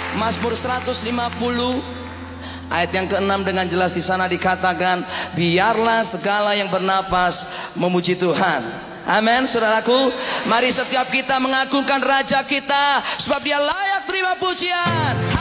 Mazmur 150 ayat yang ke-6 dengan jelas di sana dikatakan, biarlah segala yang bernapas memuji Tuhan. Amin, saudaraku. Mari setiap kita mengagungkan Raja kita, sebab Dia layak terima pujian.